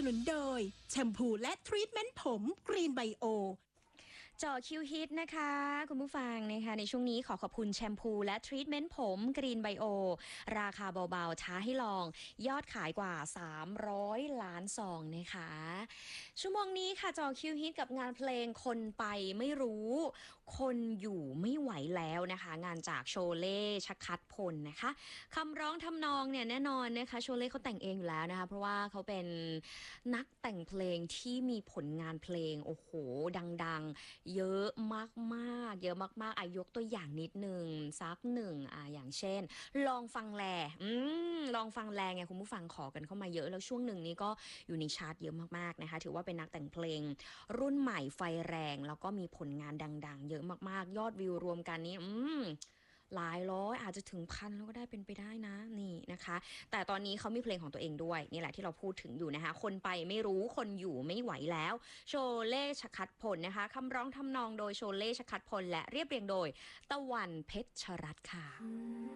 นุนโดยแชมพูและทรีทเมนต์ผมกรีนไบโอเจาะคิวฮิตนะคะคุณผู้ฟังนะคะในช่วงนี้ขอบคุณแชมพูและทรีทเมนต์ผมกรีนไบโอราคาเบาๆท้าให้ลองยอดขายกว่า300ล้านซองนะคะชั่วโมงนี้ค่ะเจาะคิวฮิตกับงานเพลงคนไปไม่รู้คนอยู่ไม่ไหวแล้วนะคะงานจากโชเล่ชักคัดพลนะคะคำร้องทำนองเนี่ยแน่นอนนะคะโชเล่เขาแต่งเองอยู่แล้วนะคะเพราะว่าเขาเป็นนักแต่งเพลงที่มีผลงานเพลงโอ้โหดังๆเยอะมากๆเยอะมากๆยกตัวอย่างนิดนึงสักหนึ่งอย่างเช่นลองฟังแลลองฟังแลไงคุณผู้ฟังขอกันเข้ามาเยอะแล้วช่วงหนึ่งนี้ก็อยู่ในชาร์ตเยอะมากๆนะคะถือว่าเป็นนักแต่งเพลงรุ่นใหม่ไฟแรงแล้วก็มีผลงานดังๆเยอะมากๆยอดวิวรวมกันนี้หลายร้อยอาจจะถึงพันแล้วก็ได้เป็นไปได้นะนี่นะคะแต่ตอนนี้เขามีเพลงของตัวเองด้วยนี่แหละที่เราพูดถึงอยู่นะคะคนไปไม่รู้คนอยู่ไม่ไหวแล้วโชเล่ชคัดพลนะคะคำร้องทำนองโดยโชเล่ชคัดพลและเรียบเรียงโดยตะวันเพชรรัตน์ค่ะ